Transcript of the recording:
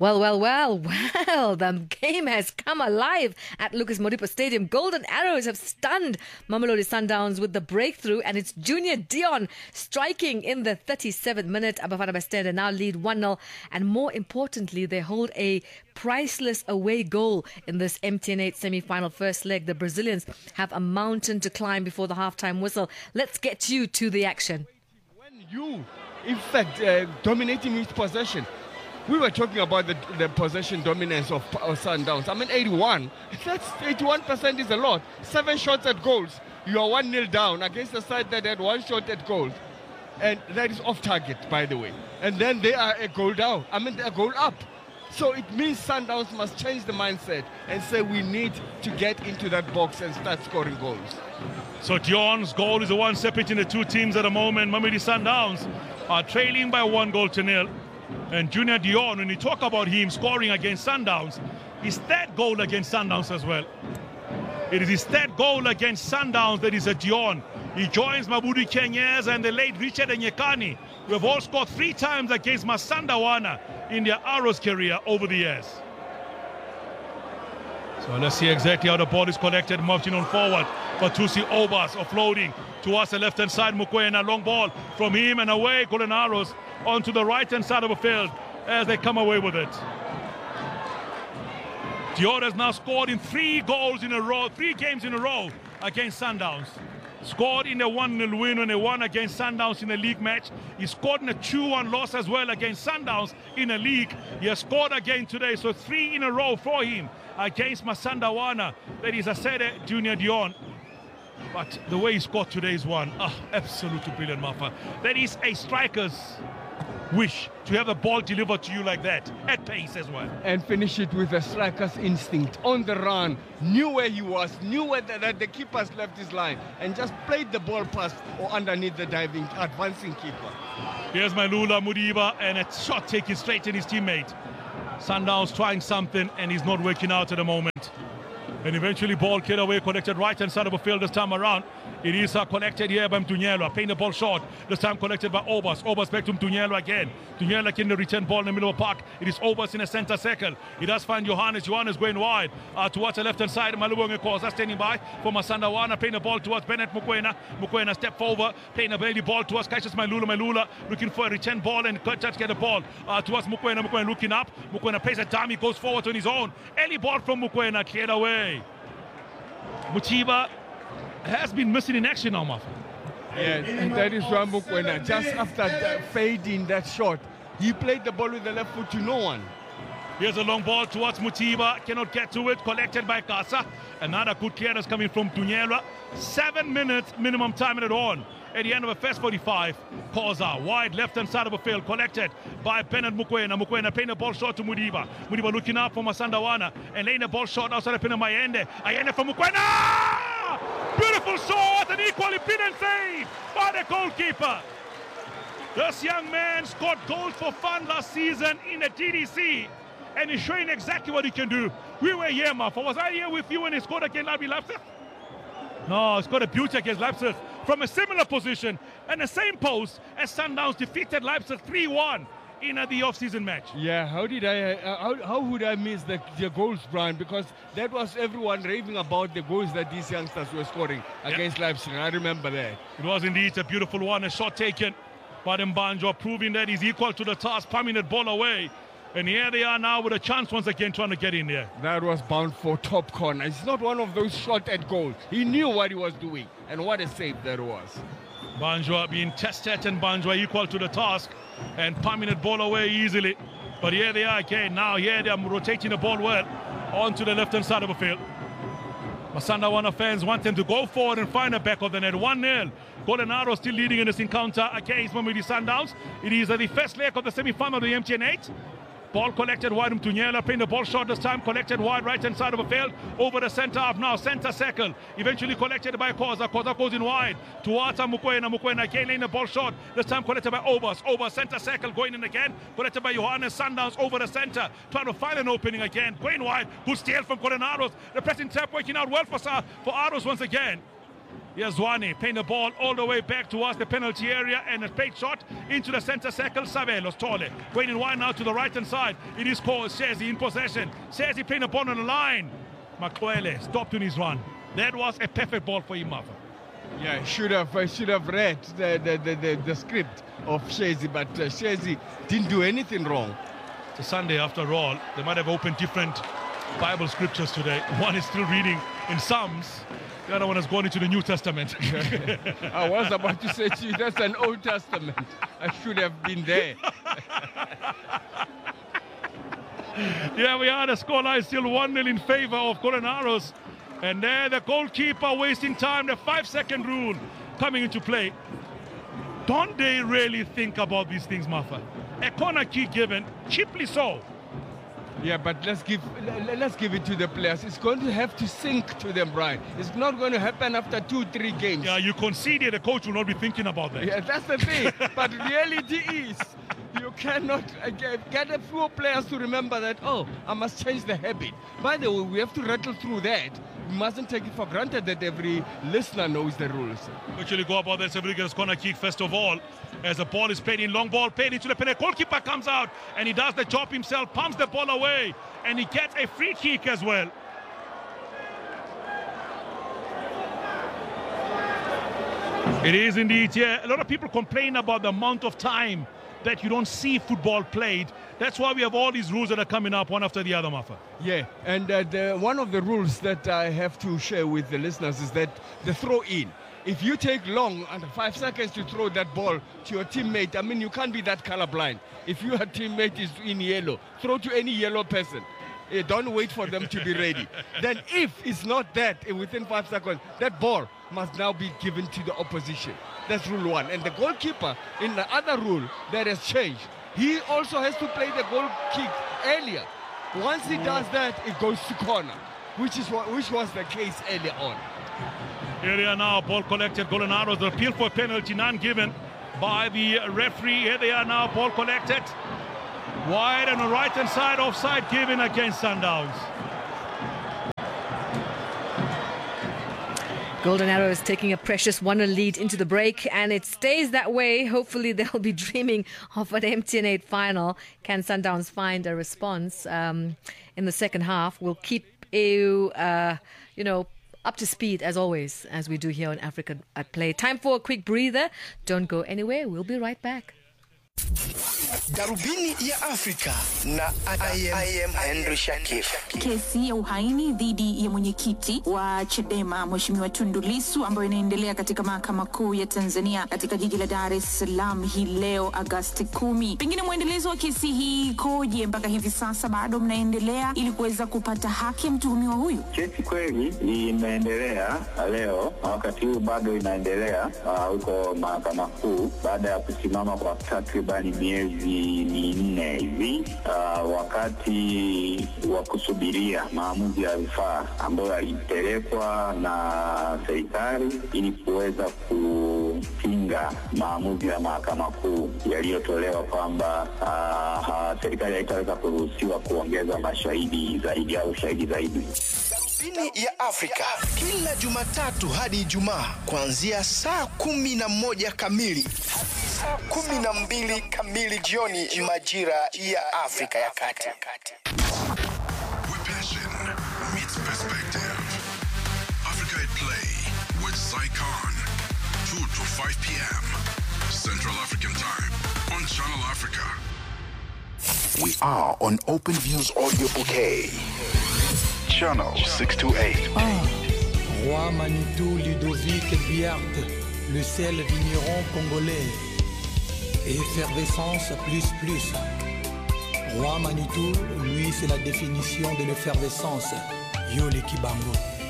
Well, the game has come alive at Lucas Modipa Stadium. Golden Arrows have stunned Mamelodi Sundowns with the breakthrough, and it's Junior Dion striking in the 37th minute. Bafana Bafana now lead 1-0, and more importantly, they hold a priceless away goal in this MTN8 semi-final first leg. The Brazilians have a mountain to climb before the halftime whistle. Let's get you to the action. When you, in fact, dominating each possession. We were talking about the possession dominance of Sundowns. I mean, 81. That's 81% is a lot. 7 shots at goals. You are 1-0 down against a side that had 1 shot at goals. And that is off target, by the way. And then they are a goal down. I mean, they're a goal up. So it means Sundowns must change the mindset and say we need to get into that box and start scoring goals. So Dion's goal is the one separating the two teams at the moment. Mamelodi Sundowns are trailing by 1-0. And Junior Dion, when you talk about him scoring against Sundowns, his third goal against Sundowns as well. It is his third goal against Sundowns that is a Dion. He joins Mabudu Kenyez and the late Richard Enyekani, who have all scored 3 times against Masandawana in their Arrows career over the years. So let's see exactly how the ball is collected. Marching on forward for Tusi Obas, offloading towards the left-hand side. Mukwena, long ball from him and away. Golden Arrows onto the right-hand side of the field as they come away with it. Dion has now scored in 3 goals in a row, 3 games in a row against Sundowns. Scored in a 1-0 win when they won against Sundowns in a league match. He scored in a 2-1 loss as well against Sundowns in a league. He has scored again today, so 3 in a row for him against Masandawana. That is Asede Junior Dion. But the way he scored today is one. Absolutely brilliant, Mafa. That is a striker's wish, to have the ball delivered to you like that, at pace as well. And finish it with a striker's instinct, on the run, knew where he was, knew where that the keeper's left his line, and just played the ball past or underneath the diving, advancing keeper. Here's Mailula Modiba, and a shot taken straight in his teammate. Sundowns trying something, and he's not working out at the moment. And eventually ball cleared away, collected right-hand side of the field this time around. It is collected here by Mtunyelwa, playing the ball short. This time collected by Obas. Obas back to Mtunyelwa again. Mtunyelwa getting the return ball in the middle of the park. It is Obas in the center circle. He does find Johannes. Johannes going wide towards the left-hand side. Malubonge Koza standing by for Masandawana, playing the ball towards Bennett Mukwena. Mukwena step over, playing a belly ball towards Cassius Mailula. Mailula looking for a return ball and touch get the ball towards Mukwena. Mukwena looking up. Mukwena plays a dummy, goes forward on his own. Early ball from Mukwena, cleared away. Mutiba has been missing in action now, Mafa. Yeah, and that is why Mukwena, just after fading that shot, he played the ball with the left foot to no one. Here's a long ball towards Mutiba, cannot get to it, collected by Kasa. Another good clearance coming from Tunyelwa. 7 minutes minimum time at it on. At the end of the first 45, Koza, wide left-hand side of the field, collected by Bennett Mukwena. Mukwena playing the ball short to Mudiba. Mudiba looking up for Masandawana and laying the ball short outside the pin of Mayende. Ayende for Mukwena! Beautiful shot, and equally pin and save by the goalkeeper. This young man scored goals for fun last season in the DDC, and he's showing exactly what he can do. We were here, Mafa. Was I here with you when he scored against RB Leipzig? No, he scored a beauty against Leipzig from a similar position and the same post as Sundowns defeated Leipzig 3-1 in the off-season match. Yeah, how would I miss the goals, Brian? Because that was everyone raving about the goals that these youngsters were scoring against Leipzig. I remember that. It was indeed a beautiful one, a shot taken by Mbanjwa, proving that he's equal to the task, palming that ball away. And here they are now with a chance once again trying to get in there. That was bound for top corner. It's not one of those shot at goal. He knew what he was doing, and what a save that was. Banjwa being tested, and Banjwa equal to the task and palming that ball away easily. But here they are again. Now here they are rotating the ball well onto the left-hand side of the field. Masandawana fans want them to go forward and find the back of the net. 1-0. Golden Arrows still leading in this encounter against Mamelodi Sundowns. It is the first leg of the semi-final of the MTN8. Ball collected wide from Tunyela, playing the ball short this time, collected wide right-hand side of the field, over the centre half now, centre circle, eventually collected by Koza. Koza goes in wide towards Mukwena. Mukwena again laying the ball short, this time collected by Obas. Obas, centre circle, going in again, collected by Johannes. Sundowns over the centre, trying to find an opening again, going wide, good steal from Golden Arrows. The pressing trap working out well for Arrows once again. Here's Zwane playing the ball all the way back towards the penalty area, and a straight shot into the center circle. Savelos Tole waiting wide now to the right hand side. It is called Shezi in possession. Shezi playing the ball on the line. Makwele stopped in his run. That was a perfect ball for him, Martha. Yeah, should have read the script of Shezi, but Shezi didn't do anything wrong. It's a Sunday after all. They might have opened different Bible scriptures today. One is still reading in Psalms. The other one has gone into the New Testament. I was about to say to you, that's an Old Testament. I should have been there. Yeah, we are. The scoreline is still 1-0 in favor of Golden Arrows. And there the goalkeeper wasting time. The 5-second rule coming into play. Don't they really think about these things, Martha? A corner kick given, cheaply so. Yeah, but let's give it to the players. It's going to have to sink to them, Brian. It's not going to happen after 2-3 games. Yeah, you conceded. The coach will not be thinking about that. Yeah, that's the thing. But reality is, you cannot get a few players to remember that, oh, I must change the habit. By the way, we have to rattle through that. We mustn't take it for granted that every listener knows the rules. Actually go about that Rodriguez corner kick first of all. As the ball is played in, long ball played into the penalty. Goalkeeper comes out and he does the job himself, pumps the ball away, and he gets a free kick as well. It is indeed, yeah. A lot of people complain about the amount of time that you don't see football played. That's why we have all these rules that are coming up one after the other, Mafa. Yeah, and one of the rules that I have to share with the listeners is that the throw-in. If you take long, under 5 seconds to throw that ball to your teammate, I mean, you can't be that colorblind. If your teammate is in yellow, throw to any yellow person. Don't wait for them to be ready. Then if it's not that, within 5 seconds, that ball must now be given to the opposition. That's rule one. And the goalkeeper, in the other rule that has changed, he also has to play the goal kick earlier. Once he does that, it goes to corner, which was the case earlier on. Here they are now, ball collected. Golden Arrows, the appeal for penalty, none given by the referee. Here they are now, ball collected. Wide on the right-hand side, offside given against Sundowns. Golden Arrows taking a precious 1-0 lead into the break, and it stays that way. Hopefully they'll be dreaming of an MTN8 final. Can Sundowns find a response in the second half? We'll keep you, up to speed as always, as we do here on Africa at Play. Time for a quick breather. Don't go anywhere. We'll be right back. Darubini ya Afrika na I am Henry Shakif. Kesi ya uhaini dhidi ya mwenyekiti wa Chadema Mheshimiwa Tundu Lissu ambayo inaendelea katika mahakama kuu ya Tanzania katika jiji la Dar es Salaam hii leo Agosti 10. Pengine mwendelezo wa kesi hii koje mpaka hivi sasa bado mnaendelea ili kuweza kupata haki ya mtuhumiwa huyu? Kesi kweli inaendelea leo, wakati huu bado inaendelea huko mahakama kuu baada ya kusimama kwa takribani miezi 4 hivi, wakati wa kusubiria maamuzi ya rufaa ambayo yalipelekwa na serikali ili kuweza kupinga maamuzi ya mahakama kuu yaliyotolewa kwamba serikali haitaweza kuruhusiwa kuongeza mashahidi zaidi au shahidi zaidi. Darubini ya Afrika kila Jumatatu hadi Ijumaa kuanzia saa 11 kamili hadi saa 12 kamili jioni majira ya Afrika ya Kati. Where passion meets perspective. Africa at Play with Zycon. 2 to 5 p.m. Central African Time on Channel Africa. We are on Open Views Audio Bouquet. Channel 628. Roi Manitou Ludovic Biart, le sel vigneron congolais. Effervescence plus. Roi Manitou, lui, c'est la définition de l'effervescence. Yo le Kibango.